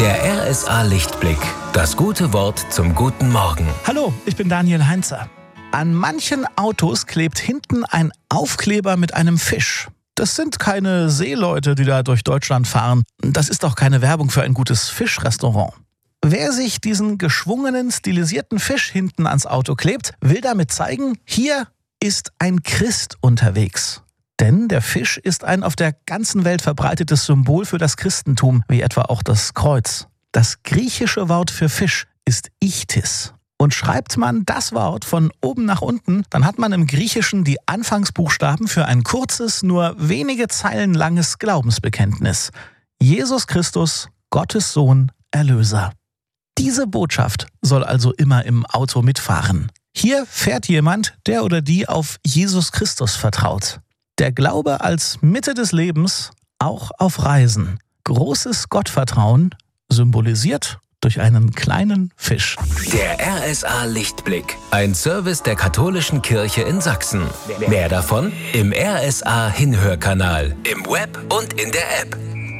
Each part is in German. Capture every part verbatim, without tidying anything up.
Der R S A Lichtblick. Das gute Wort zum guten Morgen. Hallo, ich bin Daniel Heinzer. An manchen Autos klebt hinten ein Aufkleber mit einem Fisch. Das sind keine Seeleute, die da durch Deutschland fahren. Das ist auch keine Werbung für ein gutes Fischrestaurant. Wer sich diesen geschwungenen, stilisierten Fisch hinten ans Auto klebt, will damit zeigen, hier ist ein Christ unterwegs. Denn der Fisch ist ein auf der ganzen Welt verbreitetes Symbol für das Christentum, wie etwa auch das Kreuz. Das griechische Wort für Fisch ist Ichthys. Und schreibt man das Wort von oben nach unten, dann hat man im Griechischen die Anfangsbuchstaben für ein kurzes, nur wenige Zeilen langes Glaubensbekenntnis. Jesus Christus, Gottes Sohn, Erlöser. Diese Botschaft soll also immer im Auto mitfahren. Hier fährt jemand, der oder die auf Jesus Christus vertraut. Der Glaube als Mitte des Lebens, auch auf Reisen. Großes Gottvertrauen, symbolisiert durch einen kleinen Fisch. Der R S A Lichtblick. Ein Service der Katholischen Kirche in Sachsen. Mehr davon im R S A Hinhörkanal, im Web und in der App.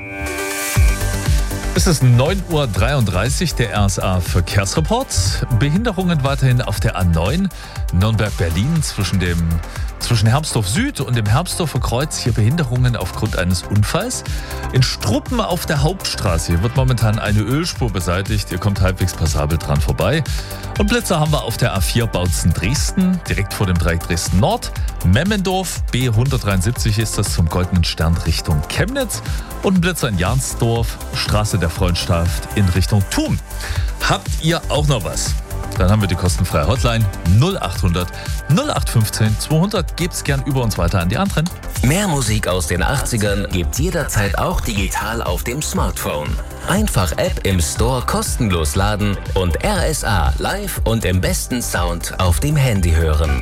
Es ist neun Uhr dreiunddreißig, der R S A Verkehrsreport. Behinderungen weiterhin auf der A neun, Nürnberg-Berlin zwischen dem zwischen Hermsdorf Süd und dem Hermsdorfer Kreuz. Hier Behinderungen aufgrund eines Unfalls. In Struppen auf der Hauptstraße. Hier wird momentan eine Ölspur beseitigt. Ihr kommt halbwegs passabel dran vorbei. Und Blitzer haben wir auf der A vier Bautzen-Dresden, direkt vor dem Dreieck Dresden Nord. Memmendorf, B hundertdreiundsiebzig ist das zum Goldenen Stern Richtung Chemnitz. Und ein Blitzer in Jansdorf, Straße der Freundschaft in Richtung Thun. Habt ihr auch noch was? Dann haben wir die kostenfreie Hotline null achthundert null acht fünfzehn zweihundert. Gebt's gern über uns weiter an die anderen. Mehr Musik aus den achtzigern gibt's jederzeit auch digital auf dem Smartphone. Einfach App im Store kostenlos laden und R S A live und im besten Sound auf dem Handy hören.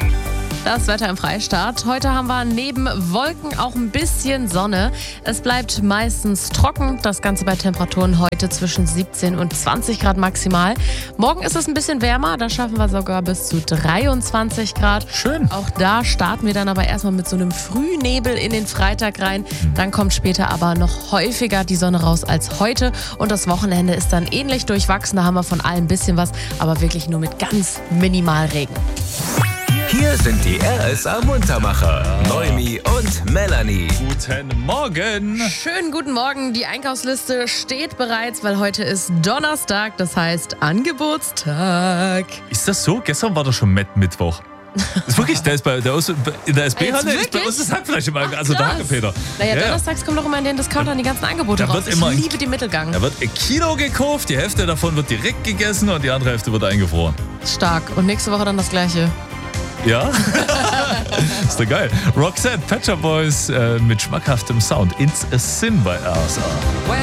Das Wetter im Freistaat. Heute haben wir neben Wolken auch ein bisschen Sonne. Es bleibt meistens trocken. Das Ganze bei Temperaturen heute zwischen siebzehn und zwanzig Grad maximal. Morgen ist es ein bisschen wärmer. Da schaffen wir sogar bis zu dreiundzwanzig Grad. Schön. Auch da starten wir dann aber erstmal mit so einem Frühnebel in den Freitag rein. Dann kommt später aber noch häufiger die Sonne raus als heute. Und das Wochenende ist dann ähnlich durchwachsen. Da haben wir von allem ein bisschen was, aber wirklich nur mit ganz minimal Regen. Hier sind die R S A Muntermacher, Noemi und Melanie. Guten Morgen. Schönen guten Morgen. Die Einkaufsliste steht bereits, weil heute ist Donnerstag, das heißt Angebotstag. Ist das so? Gestern war doch schon Met-Mittwoch. Das ist wirklich, der ist bei der Aus, in der S B-Halle ist bei uns das Hackfleisch im Angebot, also der Hackepeter. Naja, Ja, ja. donnerstags kommen doch immer in den Discountern die ganzen Angebote Da raus. wird immer Ich ein- liebe den Mittelgang. Da wird ein Kilo gekauft, die Hälfte davon wird direkt gegessen und die andere Hälfte wird eingefroren. Stark. Und nächste Woche dann das Gleiche. Ja? Ist doch geil. Roxette, Pet Shop Boys äh, mit schmackhaftem Sound. It's a Sin bei R S A.